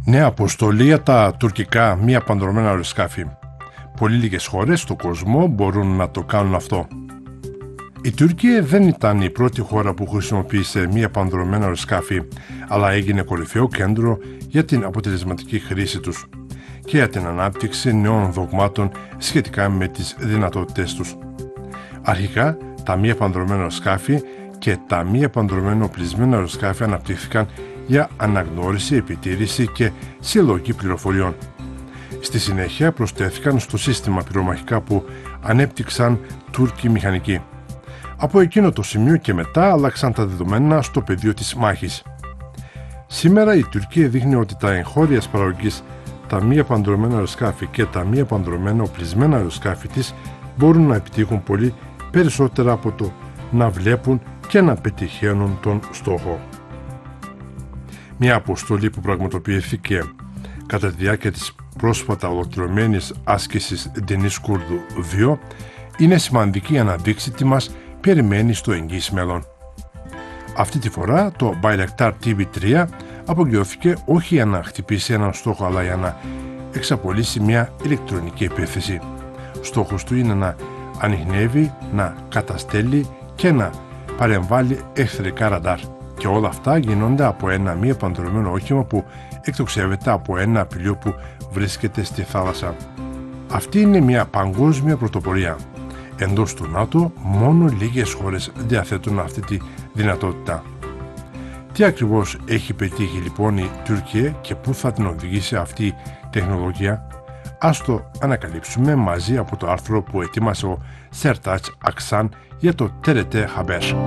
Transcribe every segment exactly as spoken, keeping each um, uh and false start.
Νέα αποστολή για τα τουρκικά μη απανδρωμένα αεροσκάφη. Πολύ λίγες χώρες στον κόσμο μπορούν να το κάνουν αυτό. Η Τουρκία δεν ήταν η πρώτη χώρα που χρησιμοποίησε μη απανδρωμένα αεροσκάφη, αλλά έγινε κορυφαίο κέντρο για την αποτελεσματική χρήση τους και για την ανάπτυξη νέων δογμάτων σχετικά με τις δυνατότητες τους. Αρχικά, τα μη απανδρωμένα αεροσκάφη και τα μη απανδρωμένα οπλισμένα αεροσκάφη αναπτύχθηκαν για αναγνώριση, επιτήρηση και συλλογή πληροφοριών. Στη συνέχεια προσθέθηκαν στο σύστημα πυρομαχικά που ανέπτυξαν Τούρκοι μηχανικοί. Από εκείνο το σημείο και μετά άλλαξαν τα δεδομένα στο πεδίο της μάχης. Σήμερα η Τουρκία δείχνει ότι τα εγχώριας παραγωγής, τα μη απανδρωμένα αεροσκάφη και τα μη απανδρωμένα οπλισμένα αεροσκάφη της μπορούν να επιτύχουν πολύ περισσότερα από το να βλέπουν και να πετυχαίνουν τον στόχο. Μια αποστολή που πραγματοποιήθηκε κατά τη διάρκεια της πρόσφατα ολοκληρωμένης άσκησης Deniz Kurdu δύο είναι σημαντική για να δείξει τι μας περιμένει στο εγγύς μέλλον. Αυτή τη φορά το Bayraktar τι βι τρία απογειώθηκε όχι για να χτυπήσει έναν στόχο, αλλά για να εξαπολύσει μια ηλεκτρονική επίθεση. Στόχος του είναι να ανιχνεύει, να καταστέλει και να παρεμβάλλει εχθρικά ραντάρ. Και όλα αυτά γίνονται από ένα μη απανδρωμένο όχημα που εκτοξεύεται από ένα απειλείο που βρίσκεται στη θάλασσα. Αυτή είναι μια παγκόσμια πρωτοπορία. Εντός του ΝΑΤΟ μόνο λίγες χώρες διαθέτουν αυτή τη δυνατότητα. Τι ακριβώς έχει πετύχει λοιπόν η Τουρκία και πού θα την οδηγήσει αυτή η τεχνολογία? Ας το ανακαλύψουμε μαζί από το άρθρο που ετοίμασε ο Σέρτατς Αξάν για το τι αρ τι Haber.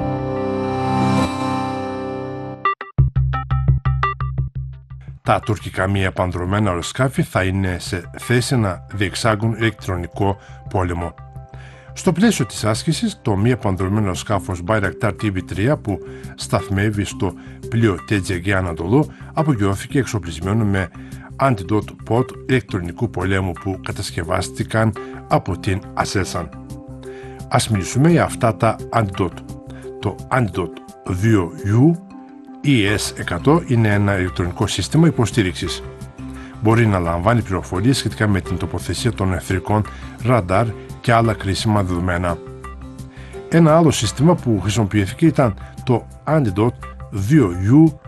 Τα τουρκικά μη απανδρωμένα αεροσκάφη θα είναι σε θέση να διεξάγουν ηλεκτρονικό πόλεμο. Στο πλαίσιο της άσκησης, το μη απανδρωμένο αεροσκάφος Bayraktar τι βι τρία που σταθμεύει στο πλοίο τι τζι τζι Anadolu απογειώθηκε εξοπλισμένο με Antidot Pod ηλεκτρονικού πολέμου που κατασκευάστηκαν από την Aselsan. Ας μιλήσουμε για αυτά τα Antidot. Το Antidot δύο γιου ι ες εκατό είναι ένα ηλεκτρονικό σύστημα υποστήριξης. Μπορεί να λαμβάνει πληροφορίες σχετικά με την τοποθεσία των εχθρικών ραντάρ και άλλα κρίσιμα δεδομένα. Ένα άλλο σύστημα που χρησιμοποιήθηκε ήταν το Antidot δύο γιου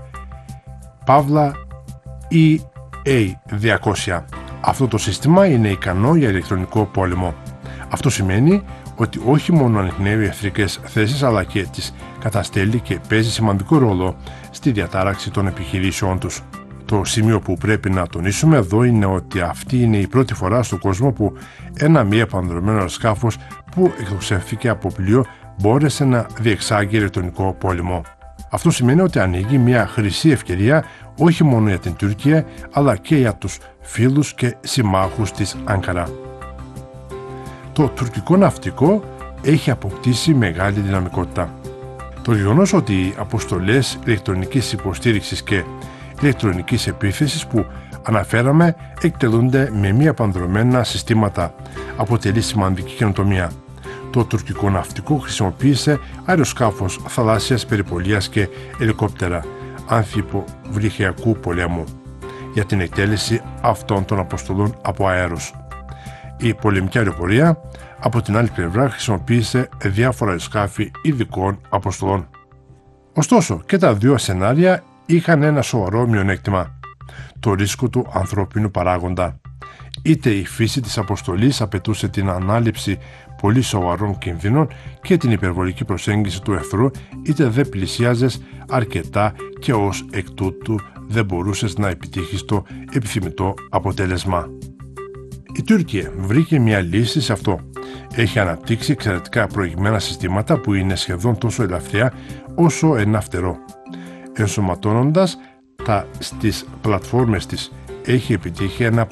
ι έι διακόσια. Αυτό το σύστημα είναι ικανό για ηλεκτρονικό πόλεμο. Αυτό σημαίνει ότι όχι μόνο ανιχνεύει εχθρικές θέσεις, αλλά και τις καταστέλει και παίζει σημαντικό ρόλο στη διατάραξη των επιχειρήσεών τους. Το σημείο που πρέπει να τονίσουμε εδώ είναι ότι αυτή είναι η πρώτη φορά στον κόσμο που ένα μη απανδρωμένο αεροσκάφος που εκτοξεύθηκε από πλοίο μπόρεσε να διεξάγει ηλεκτρονικό πόλεμο. Αυτό σημαίνει ότι ανοίγει μια χρυσή ευκαιρία όχι μόνο για την Τουρκία, αλλά και για τους φίλους και συμμάχους της Άνκαρα. Το τουρκικό ναυτικό έχει αποκτήσει μεγάλη δυναμικότητα. Το γεγονός ότι οι αποστολές ηλεκτρονικής υποστήριξης και ηλεκτρονικής επίθεσης που αναφέραμε εκτελούνται με μη απανδρωμένα συστήματα αποτελεί σημαντική καινοτομία. Το τουρκικό ναυτικό χρησιμοποίησε αεροσκάφος θαλάσσιας περιπολίας και ελικόπτερα αμφιποβλυχιακού πολέμου για την εκτέλεση αυτών των αποστολών από αέρος. Η πολεμική αεροπορία από την άλλη πλευρά χρησιμοποίησε διάφορα αεροσκάφη ειδικών αποστολών. Ωστόσο και τα δύο σενάρια είχαν ένα σοβαρό μειονέκτημα: το ρίσκο του ανθρώπινου παράγοντα. Είτε η φύση της αποστολής απαιτούσε την ανάληψη πολύ σοβαρών κινδύνων και την υπερβολική προσέγγιση του εχθρού, είτε δεν πλησίαζες αρκετά και ως εκ τούτου δεν μπορούσες να επιτύχεις το επιθυμητό αποτέλεσμα. Η Τουρκία βρήκε μια λύση σε αυτό. Έχει αναπτύξει εξαιρετικά προηγμένα συστήματα που είναι σχεδόν τόσο ελαφριά όσο ένα φτερό. Ενσωματώνοντας τα στις πλατφόρμες της, έχει επιτύχει ένα